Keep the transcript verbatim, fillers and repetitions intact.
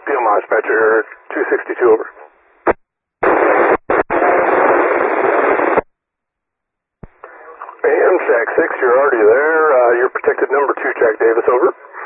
Steel Dispatcher, two sixty-two, over. A M Shack six, you're already there. Uh, you're protected number two, Jack Davis, over.